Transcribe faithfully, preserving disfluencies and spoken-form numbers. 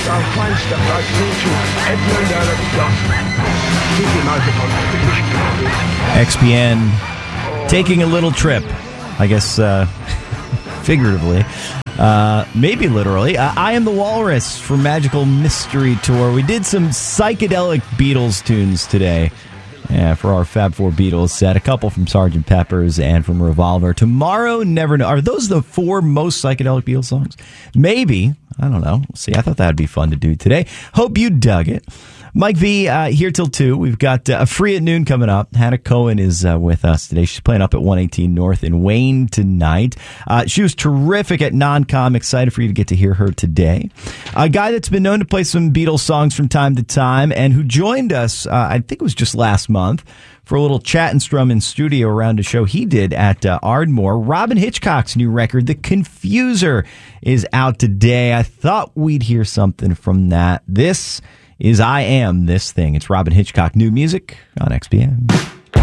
our fine stuff right through to Edmund Alec Duff. Keep your mouth upon the X P N taking a little trip, I guess, uh, figuratively, uh, maybe literally. Uh, I Am the Walrus from Magical Mystery Tour. We did some psychedelic Beatles tunes today. Yeah, for our Fab Four Beatles set. A couple from Sergeant Pepper's and from Revolver. Tomorrow Never Know. Are those the four most psychedelic Beatles songs? Maybe. I don't know. See, I thought that would be fun to do today. Hope you dug it. Mike V uh, here till two. We've got uh, a Free at Noon coming up. Hannah Cohen is uh, with us today. She's playing up at one eighteen North in Wayne tonight. Uh, she was terrific at Non-Com. Excited for you to get to hear her today. A guy that's been known to play some Beatles songs from time to time and who joined us, uh, I think it was just last month, for a little chat and strum in studio around a show he did at uh, Ardmore. Robyn Hitchcock's new record, The Confuser, is out today. I thought we'd hear something from that. This is I Am This Thing. It's Robyn Hitchcock. New music on X P N.